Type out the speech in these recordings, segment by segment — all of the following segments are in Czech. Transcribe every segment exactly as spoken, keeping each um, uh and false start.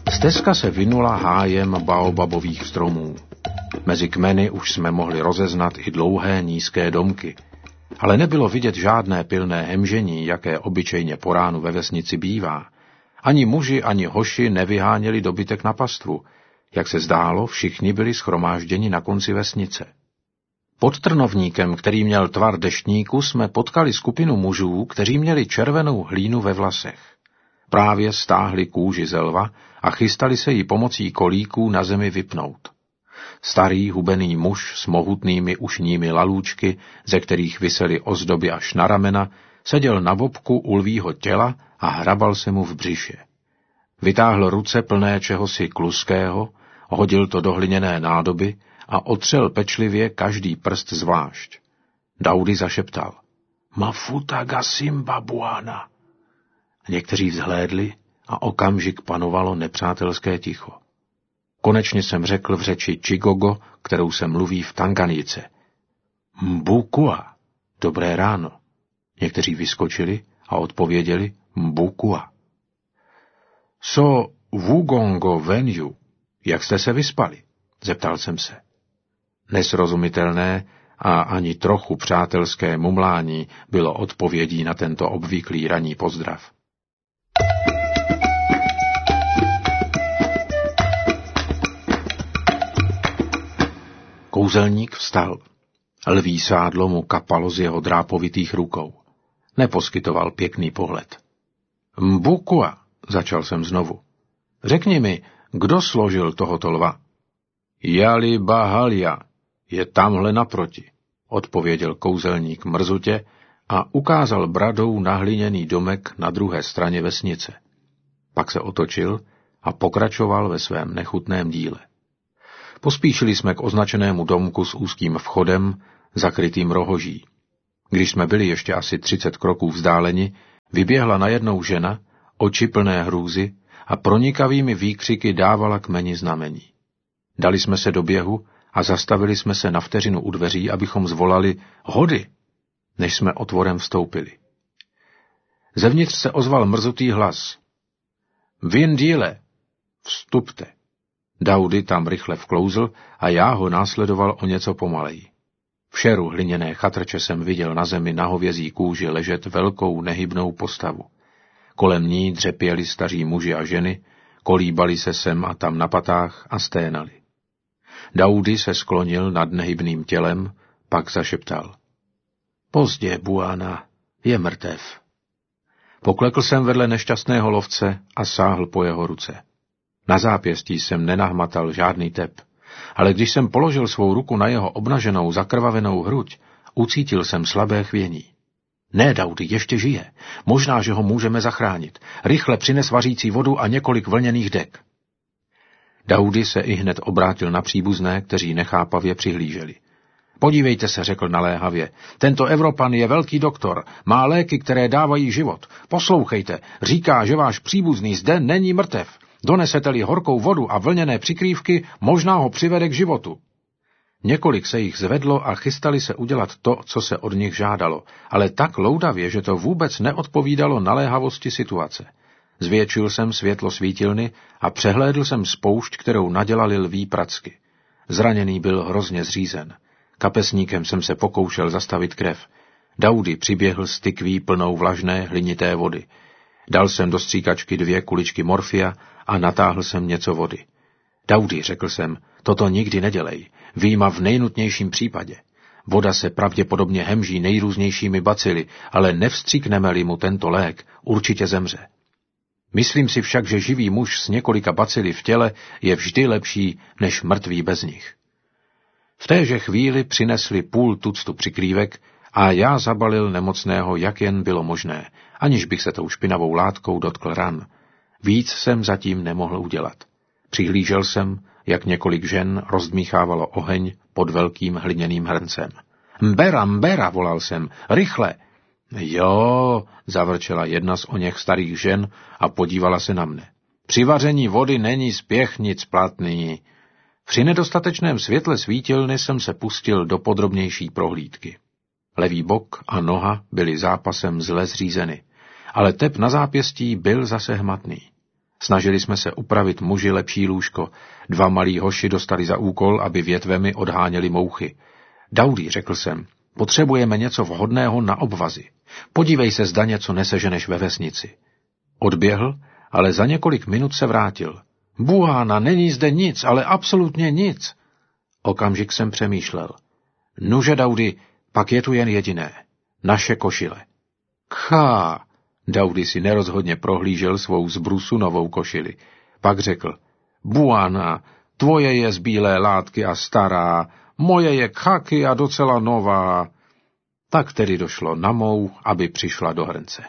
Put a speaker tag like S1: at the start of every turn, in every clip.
S1: Stezka se vinula hájem baobabových stromů. Mezi kmeny už jsme mohli rozeznat i dlouhé nízké domky, ale nebylo vidět žádné pilné hemžení, jaké obyčejně po ránu ve vesnici bývá. Ani muži, ani hoši nevyháněli dobytek na pastvu. Jak se zdálo, všichni byli shromážděni na konci vesnice. Pod trnovníkem, který měl tvar deštníku, jsme potkali skupinu mužů, kteří měli červenou hlínu ve vlasech. Právě stáhli kůži ze lva a chystali se ji pomocí kolíků na zemi vypnout. Starý hubený muž s mohutnými ušními lalůčky, ze kterých visely ozdoby až na ramena, seděl na bobku u lvího těla a hrabal se mu v břiše. Vytáhl ruce plné čehosi kluského, hodil to do hliněné nádoby a otřel pečlivě každý prst zvlášť. Daudy zašeptal: Mafuta Gasimba Buana. Někteří vzhlédli a okamžik panovalo nepřátelské ticho. Konečně jsem řekl v řeči Chigogo, kterou se mluví v Tanganice: Mbukua, dobré ráno. Někteří vyskočili a odpověděli Mbukua. So Wugongo Venju, jak jste se vyspali? Zeptal jsem se. Nesrozumitelné a ani trochu přátelské mumlání bylo odpovědí na tento obvyklý ranní pozdrav. Kouzelník vstal. Lví sádlo mu kapalo z jeho drápovitých rukou. Neposkytoval pěkný pohled. Mbukua, začal jsem znovu. Řekni mi, kdo složil tohoto lva? Jali Bahalia, je tamhle naproti, odpověděl kouzelník mrzutě a ukázal bradou na hliněný domek na druhé straně vesnice. Pak se otočil a pokračoval ve svém nechutném díle. Pospíšili jsme k označenému domku s úzkým vchodem, zakrytým rohoží. Když jsme byli ještě asi třicet kroků vzdáleni, vyběhla najednou žena, oči plné hrůzy, a pronikavými výkřiky dávala kmeni znamení. Dali jsme se do běhu a zastavili jsme se na vteřinu u dveří, abychom zvolali hody, než jsme otvorem vstoupili. Zevnitř se ozval mrzutý hlas. Vin díle, vstupte. Daudy tam rychle vklouzl a já ho následoval o něco pomaleji. V šeru hliněné chatrče jsem viděl na zemi na hovězí kůži ležet velkou nehybnou postavu. Kolem ní dřepěli staří muži a ženy, kolíbali se sem a tam na patách a sténali. Daudy se sklonil nad nehybným tělem, pak zašeptal. Pozdě, Buana, je mrtev. Poklekl jsem vedle nešťastného lovce a sáhl po jeho ruce. Na zápěstí jsem nenahmatal žádný tep, ale když jsem položil svou ruku na jeho obnaženou, zakrvavenou hruď, ucítil jsem slabé chvění. Ne, Daudy, ještě žije. Možná, že ho můžeme zachránit. Rychle přines vařící vodu a několik vlněných dek. Daudy se ihned obrátil na příbuzné, kteří nechápavě přihlíželi. Podívejte se, řekl naléhavě. Tento Evropan je velký doktor, má léky, které dávají život. Poslouchejte, říká, že váš příbuzný zde není mrtev. Donesete-li horkou vodu a vlněné přikrývky, možná ho přivede k životu. Několik se jich zvedlo a chystali se udělat to, co se od nich žádalo, ale tak loudavě, že to vůbec neodpovídalo naléhavosti situace. Zvětšil jsem světlo svítilny a přehlédl jsem spoušť, kterou nadělali lví pracky. Zraněný byl hrozně zřízen. Kapesníkem jsem se pokoušel zastavit krev. Daudy přiběhl s tykví plnou vlažné hlinité vody. Dal jsem do stříkačky dvě kuličky morfia a natáhl jsem něco vody. Daudy, řekl jsem, toto nikdy nedělej, vyjma v nejnutnějším případě. Voda se pravděpodobně hemží nejrůznějšími bacily, ale nevstříkneme-li mu tento lék, určitě zemře. Myslím si však, že živý muž s několika bacily v těle je vždy lepší než mrtvý bez nich. V téže chvíli přinesli půl tuctu přikrývek a já zabalil nemocného, jak jen bylo možné, aniž bych se tou špinavou látkou dotkl ran. Víc jsem zatím nemohl udělat. Přihlížel jsem, jak několik žen rozdmíchávalo oheň pod velkým hliněným hrncem. Mbera, mbera, volal jsem, rychle! Jo, zavrčela jedna z oněch starých žen a podívala se na mne. Při vaření vody není spěch nic platný. Při nedostatečném světle svítilny jsem se pustil do podrobnější prohlídky. Levý bok a noha byly zápasem zle zřízeny, ale tep na zápěstí byl zase hmatný. Snažili jsme se upravit muži lepší lůžko. Dva malí hoši dostali za úkol, aby větvemi odháněli mouchy. Daudy, řekl jsem, potřebujeme něco vhodného na obvazy. Podívej se, zda něco neseženeš ve vesnici. Odběhl, ale za několik minut se vrátil. Buhána, není zde nic, ale absolutně nic. Okamžik jsem přemýšlel. Nuže, Daudy, pak je tu jen jediné. Naše košile. Kchá! Daudy si nerozhodně prohlížel svou z brusu novou košili. Pak řekl, Buhána, tvoje je z bílé látky a stará, moje je khaky a docela nová. Tak tedy došlo na mou, aby přišla do hrnce.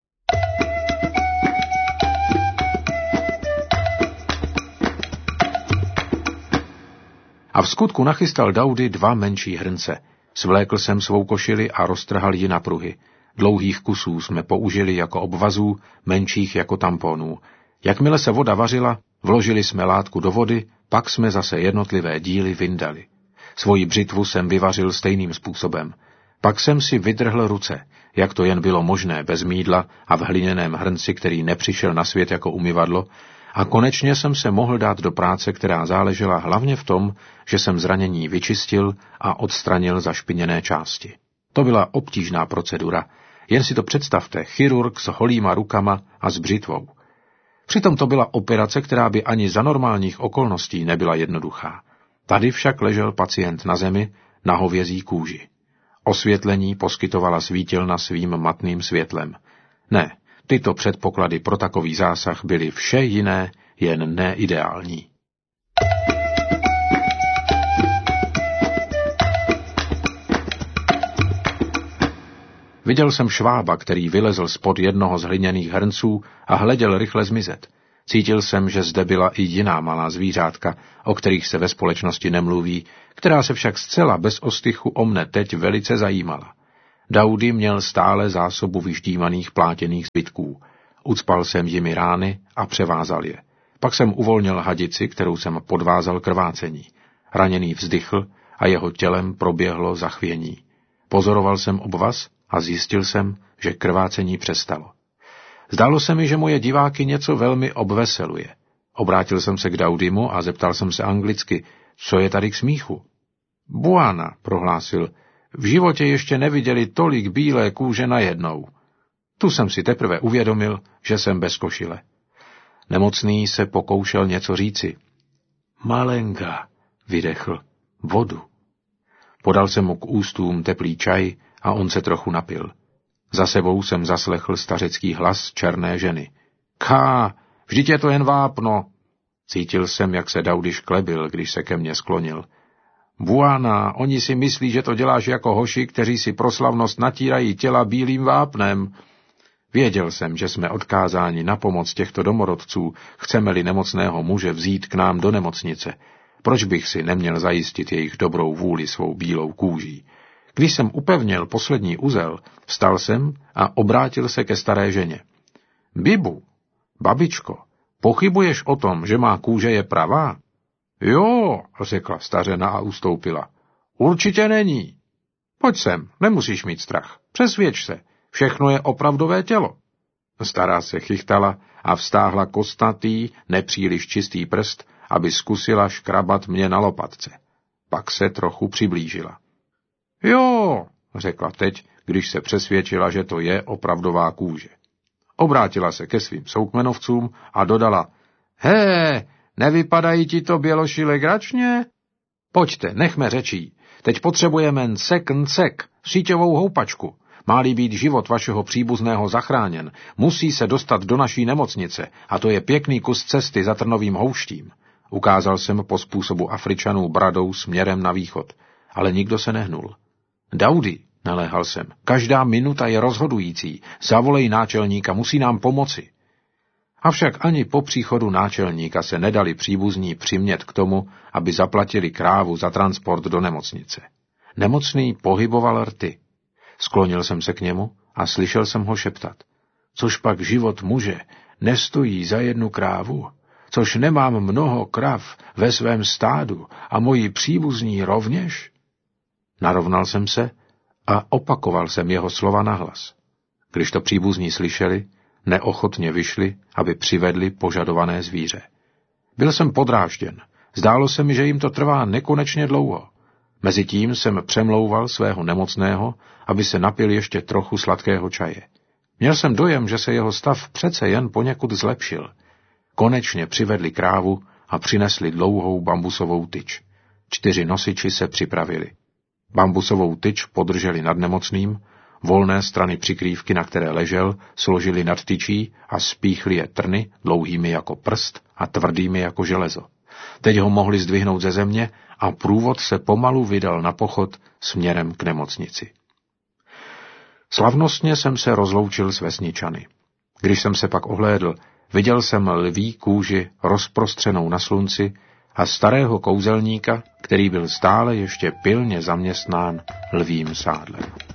S1: A v skutku nachystal Daudy dva menší hrnce. Svlékl jsem svou košili a roztrhal ji na pruhy. Dlouhých kusů jsme použili jako obvazů, menších jako tamponů. Jakmile se voda vařila, vložili jsme látku do vody, pak jsme zase jednotlivé díly vyndali. Svoji břitvu jsem vyvařil stejným způsobem. Pak jsem si vydrhl ruce, jak to jen bylo možné bez mýdla a v hliněném hrnci, který nepřišel na svět jako umyvadlo, a konečně jsem se mohl dát do práce, která záležela hlavně v tom, že jsem zranění vyčistil a odstranil zašpiněné části. To byla obtížná procedura, jen si to představte, chirurg s holýma rukama a s břitvou. Přitom to byla operace, která by ani za normálních okolností nebyla jednoduchá. Tady však ležel pacient na zemi, na hovězí kůži. Osvětlení poskytovala svítilna svým matným světlem. Ne, tyto předpoklady pro takový zásah byly vše jiné, jen neideální. Viděl jsem švába, který vylezl spod jednoho z hliněných hrnců a hleděl rychle zmizet. Cítil jsem, že zde byla i jiná malá zvířátka, o kterých se ve společnosti nemluví, která se však zcela bez ostychu o mne teď velice zajímala. Daudy měl stále zásobu vyždímaných plátěných zbytků. Ucpal jsem jimi rány a převázal je. Pak jsem uvolnil hadici, kterou jsem podvázal krvácení. Raněný vzdychl a jeho tělem proběhlo zachvění. Pozoroval jsem obvaz a zjistil jsem, že krvácení přestalo. Zdálo se mi, že moje diváky něco velmi obveseluje. Obrátil jsem se k Daudymu a zeptal jsem se anglicky, co je tady k smíchu. Buhána, prohlásil, v životě ještě neviděli tolik bílé kůže najednou. Tu jsem si teprve uvědomil, že jsem bez košile. Nemocný se pokoušel něco říci. Malenka, vydechl, vodu. Podal jsem mu k ústům teplý čaj a on se trochu napil. Za sebou jsem zaslechl stařecký hlas černé ženy. Kchá, vždyť je to jen vápno. Cítil jsem, jak se Daudy šklebil, když se ke mně sklonil. Buhána, oni si myslí, že to děláš jako hoši, kteří si pro slavnost natírají těla bílým vápnem. Věděl jsem, že jsme odkázáni na pomoc těchto domorodců, chceme-li nemocného muže vzít k nám do nemocnice. Proč bych si neměl zajistit jejich dobrou vůli svou bílou kůží? Když jsem upevnil poslední uzel, vstal jsem a obrátil se ke staré ženě. Bibu, babičko, pochybuješ o tom, že má kůže je pravá? Jo, řekla stařena a ustoupila. Určitě není. Pojď sem, nemusíš mít strach. Přesvědč se, všechno je opravdové tělo. Stará se chychtala a vztáhla kostnatý, nepříliš čistý prst, aby zkusila škrabat mě na lopatce. Pak se trochu přiblížila. Jo, řekla teď, když se přesvědčila, že to je opravdová kůže. Obrátila se ke svým soukmenovcům a dodala, hé, nevypadají ti to běloši legračně? Pojďte, nechme řečí. Teď potřebujeme ncek ncek, síťovou houpačku. Má-li být život vašeho příbuzného zachráněn, musí se dostat do naší nemocnice, a to je pěkný kus cesty za trnovým houštím. Ukázal jsem po způsobu Afričanů bradou směrem na východ, ale nikdo se nehnul. Daudy, naléhal jsem, každá minuta je rozhodující, zavolej náčelníka, musí nám pomoci. Avšak ani po příchodu náčelníka se nedali příbuzní přimět k tomu, aby zaplatili krávu za transport do nemocnice. Nemocný pohyboval rty. Sklonil jsem se k němu a slyšel jsem ho šeptat. Což pak život muže nestojí za jednu krávu, což nemám mnoho krav ve svém stádu a moji příbuzní rovněž? Narovnal jsem se a opakoval jsem jeho slova nahlas. Když to příbuzní slyšeli, neochotně vyšli, aby přivedli požadované zvíře. Byl jsem podrážděn. Zdálo se mi, že jim to trvá nekonečně dlouho. Mezitím jsem přemlouval svého nemocného, aby se napil ještě trochu sladkého čaje. Měl jsem dojem, že se jeho stav přece jen poněkud zlepšil. Konečně přivedli krávu a přinesli dlouhou bambusovou tyč. Čtyři nosiči se připravili. Bambusovou tyč podrželi nad nemocným, volné strany přikrývky, na které ležel, složili nad tyčí a spíchli je trny, dlouhými jako prst a tvrdými jako železo. Teď ho mohli zdvihnout ze země a průvod se pomalu vydal na pochod směrem k nemocnici. Slavnostně jsem se rozloučil s vesničany. Když jsem se pak ohlédl, viděl jsem lví kůži rozprostřenou na slunci a starého kouzelníka, který byl stále ještě pilně zaměstnán lvím sádlem.